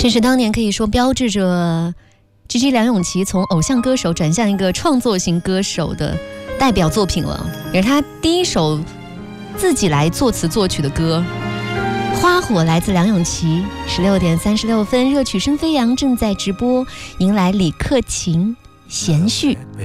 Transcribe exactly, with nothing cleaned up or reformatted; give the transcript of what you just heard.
这是当年可以说标志着 G G 梁咏琪从偶像歌手转向一个创作型歌手的代表作品了，也是他第一首自己来作词作曲的歌。花火来自梁咏琪。十六点三十六分，热曲声飞扬正在直播，迎来李克勤、贤旭。